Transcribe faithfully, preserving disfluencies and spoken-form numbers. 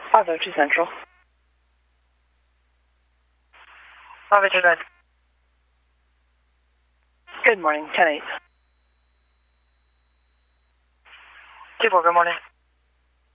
five oh two Central. five oh two nine. Good morning, ten eight. two four, good morning.